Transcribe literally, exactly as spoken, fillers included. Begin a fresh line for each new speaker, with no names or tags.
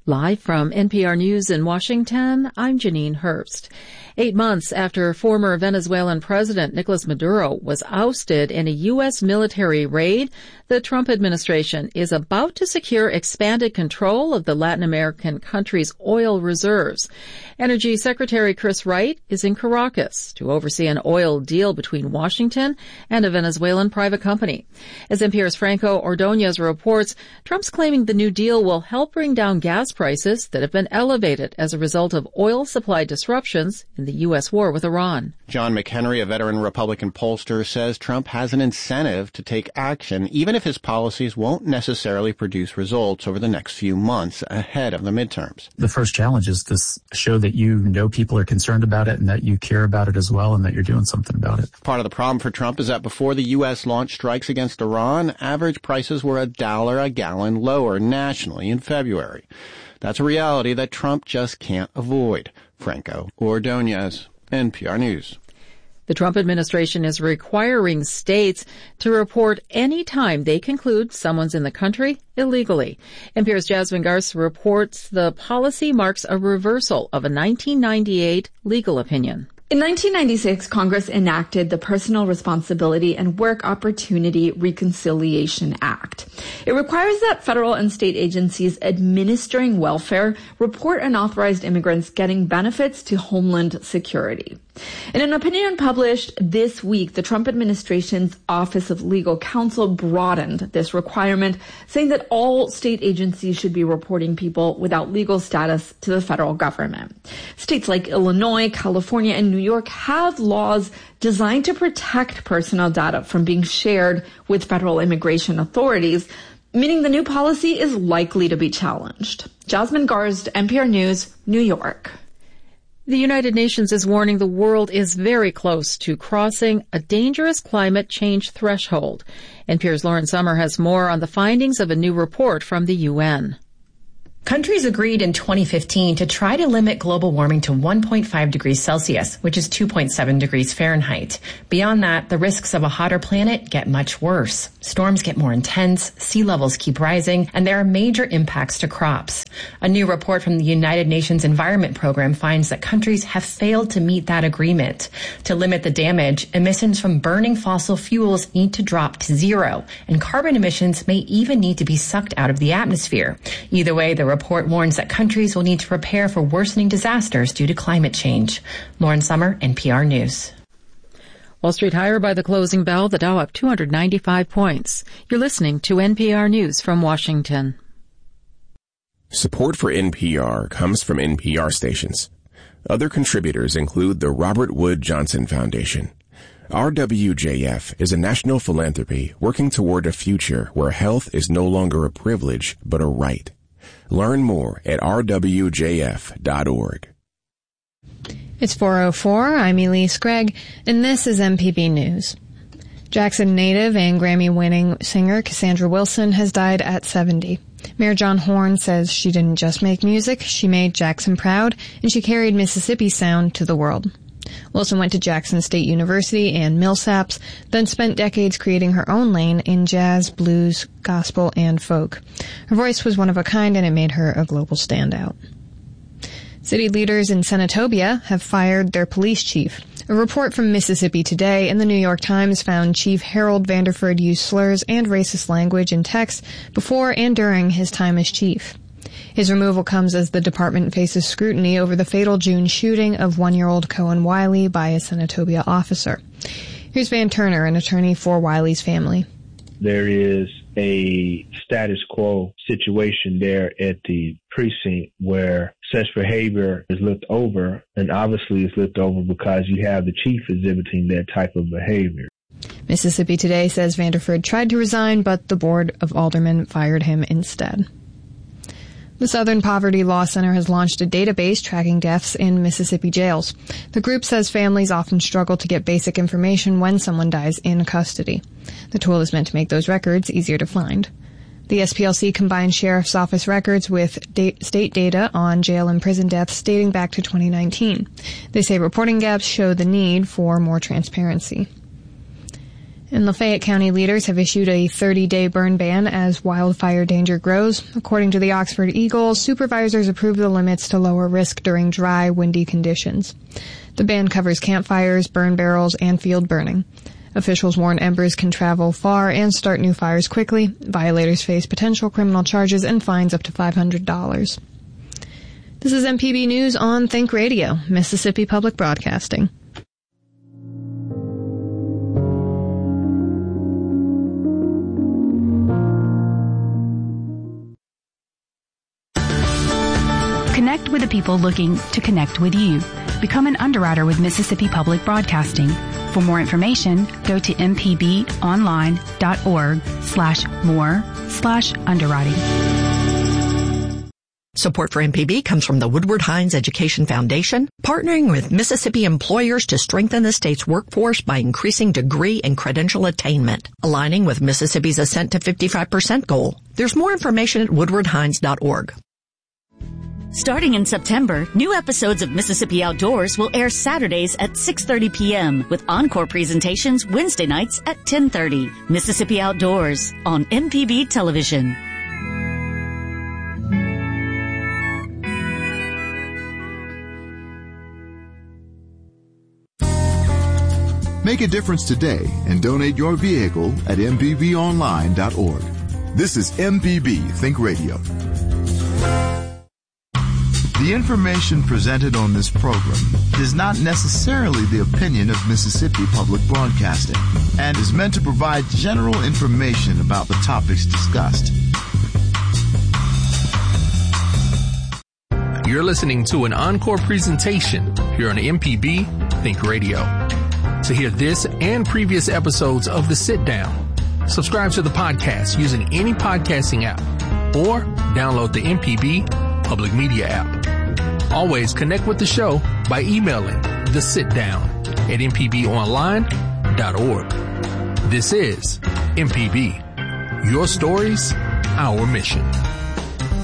Live from N P R News in Washington, I'm Janine Hurst. Eight months after former Venezuelan President Nicolas Maduro was ousted in a U S military raid, the Trump administration is about to secure expanded control of the Latin American country's oil reserves. Energy Secretary Chris Wright is in Caracas to oversee an oil deal between Washington and a Venezuelan private company. As N P R's Franco Ordonez reports, Trump's claiming the new deal will help bring down gas prices that have been elevated as a result of oil supply disruptions in the U S war with Iran.
John McHenry, a veteran Republican pollster, says Trump has an incentive to take action, even if his policies won't necessarily produce results over the next few months ahead of the midterms.
The first challenge is to show that you know people are concerned about it and that you care about it as well and that you're doing something about it.
Part of the problem for Trump is that before the U S launched strikes against Iran, average prices were a dollar a gallon lower nationally in February. That's a reality that Trump just can't avoid. Franco Ordonez, N P R News.
The Trump administration is requiring states to report any time they conclude someone's in the country illegally. N P R's Jasmine Garza reports the policy marks a reversal of a nineteen ninety-eight legal opinion.
In nineteen ninety-six, Congress enacted the Personal Responsibility and Work Opportunity Reconciliation Act. It requires that federal and state agencies administering welfare report unauthorized immigrants getting benefits to Homeland Security. In an opinion published this week, the Trump administration's Office of Legal Counsel broadened this requirement, saying that all state agencies should be reporting people without legal status to the federal government. States like Illinois, California, and New York have laws designed to protect personal data from being shared with federal immigration authorities, meaning the new policy is likely to be challenged. Jasmine Garza, N P R News, New York.
The United Nations is warning the world is very close to crossing a dangerous climate change threshold. N P R's Lauren Sommer has more on the findings of a new report from the U N.
Countries agreed in twenty fifteen to try to limit global warming to one point five degrees Celsius, which is two point seven degrees Fahrenheit. Beyond that, the risks of a hotter planet get much worse. Storms get more intense, sea levels keep rising, and there are major impacts to crops. A new report from the United Nations Environment Program finds that countries have failed to meet that agreement. To limit the damage, emissions from burning fossil fuels need to drop to zero, and carbon emissions may even need to be sucked out of the atmosphere. Either way, the report warns that countries will need to prepare for worsening disasters due to climate change. Lauren Sommer, N P R News.
Wall Street higher by the closing bell, the Dow up two hundred ninety-five points. You're listening to N P R News from Washington.
Support for N P R comes from N P R stations. Other contributors include the Robert Wood Johnson Foundation. R W J F is a national philanthropy working toward a future where health is no longer a privilege, but a right. Learn more at r w j f dot org.
It's four oh four. I'm Elise Gregg, and this is M P B News. Jackson native and Grammy-winning singer Cassandra Wilson has died at seventy. Mayor John Horn says she didn't just make music, she made Jackson proud, and she carried Mississippi's sound to the world. Wilson went to Jackson State University and Millsaps, then spent decades creating her own lane in jazz, blues, gospel, and folk. Her voice was one of a kind, and it made her a global standout. City leaders in Senatobia have fired their police chief. A report from Mississippi Today and the New York Times found Chief Harold Vanderford used slurs and racist language in text before and during his time as chief. His removal comes as the department faces scrutiny over the fatal June shooting of one-year-old Cohen Wiley by a Senatobia officer. Here's Van Turner, an attorney for Wiley's family.
There is a status quo situation there at the precinct where such behavior is looked over, and obviously it's looked over because you have the chief exhibiting that type of behavior.
Mississippi Today says Vanderford tried to resign, but the Board of Aldermen fired him instead. The Southern Poverty Law Center has launched a database tracking deaths in Mississippi jails. The group says families often struggle to get basic information when someone dies in custody. The tool is meant to make those records easier to find. The S P L C combines Sheriff's Office records with da- state data on jail and prison deaths dating back to twenty nineteen. They say reporting gaps show the need for more transparency. And Lafayette County leaders have issued a thirty-day burn ban as wildfire danger grows. According to the Oxford Eagle, supervisors approved the limits to lower risk during dry, windy conditions. The ban covers campfires, burn barrels, and field burning. Officials warn embers can travel far and start new fires quickly. Violators face potential criminal charges and fines up to five hundred dollars. This is M P B News on Think Radio, Mississippi Public Broadcasting.
Connect with the people looking to connect with you. Become an underwriter with Mississippi Public Broadcasting. For more information, go to mpbonline.org slash more slash underwriting.
Support for M P B comes from the Woodward Hines Education Foundation, partnering with Mississippi employers to strengthen the state's workforce by increasing degree and credential attainment, aligning with Mississippi's Ascent to fifty-five percent goal. There's more information at woodward hines dot org.
Starting in September, new episodes of Mississippi Outdoors will air Saturdays at six thirty p.m. with encore presentations Wednesday nights at ten thirty. Mississippi Outdoors on M P B Television.
Make a difference today and donate your vehicle at m p b online dot org. This is M P B Think Radio. The information presented on this program is not necessarily the opinion of Mississippi Public Broadcasting and is meant to provide general information about the topics discussed.
You're listening to an encore presentation here on M P B Think Radio. To hear this and previous episodes of The Sit Down, subscribe to the podcast using any podcasting app or download the M P B Public Media app. Always connect with the show by emailing the sit down at m p b online dot org. This is M P B, your stories, our mission.